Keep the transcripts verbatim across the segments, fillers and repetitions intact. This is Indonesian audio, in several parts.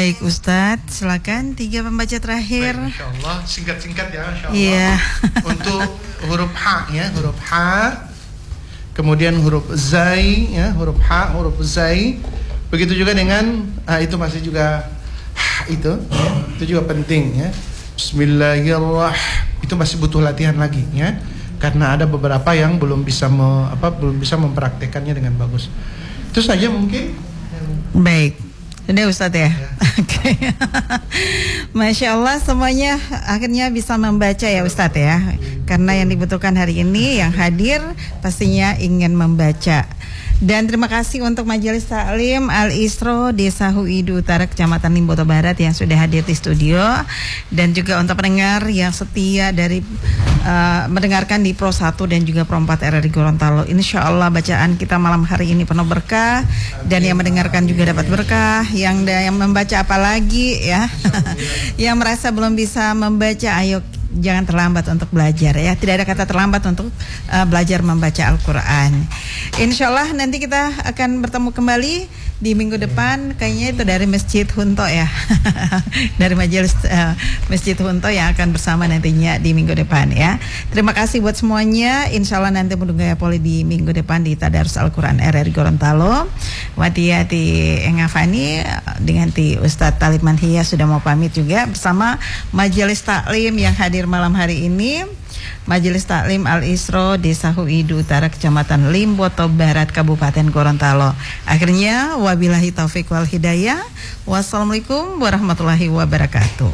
Baik Ustadz, silakan tiga pembaca terakhir. Baik, Masya Allah, singkat-singkat ya Masya Allah. Iya. Untuk huruf H ya, huruf H, kemudian huruf Zai ya, huruf H, huruf Zai. Begitu juga dengan ah, itu masih juga H itu ya, itu juga penting ya. Bismillahirrahmanirrahim. Itu masih butuh latihan lagi ya. Karena ada beberapa yang belum bisa me, apa belum bisa mempraktekannya dengan bagus. Itu saja mungkin. Baik. Sudah Ustadz ya, ya. Oke. Masya Allah semuanya akhirnya bisa membaca ya Ustadz ya. Karena yang dibutuhkan hari ini yang hadir pastinya ingin membaca. Dan terima kasih untuk Majelis Taklim Al-Isro Desa Huidu Utara Kecamatan Limboto Barat yang sudah hadir di studio. Dan juga untuk pendengar yang setia dari uh, mendengarkan di Pro satu dan juga Pro empat R R I Gorontalo. Insya Allah bacaan kita malam hari ini penuh berkah. Dan yang mendengarkan juga dapat berkah. Yang yang membaca apalagi ya. Yang merasa belum bisa membaca, ayo jangan terlambat untuk belajar ya. Tidak ada kata terlambat untuk uh, belajar membaca Al-Quran. Insya Allah nanti kita akan bertemu kembali di minggu depan. Kayaknya itu dari Masjid Hunto ya. Dari Majelis uh, Masjid Hunto yang akan bersama nantinya di minggu depan ya. Terima kasih buat semuanya. Insya Allah nanti Mudugaya Poli di minggu depan di Tadarus Al-Quran R R I Gorontalo. Watia ti Engafani dengan ti Ustadz Talib Manhia sudah mau pamit juga bersama Majelis Taklim yang hadir malam hari ini. Majelis Taklim Al-Isro Desa Huidu Utara Kecamatan Limboto Barat Kabupaten Gorontalo. Akhirnya wabillahi taufik wal hidayah. Wassalamualaikum warahmatullahi wabarakatuh.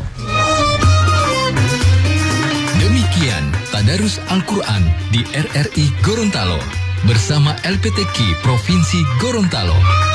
Demikian Tadarus Al-Quran di R R I Gorontalo bersama L P T K I Provinsi Gorontalo.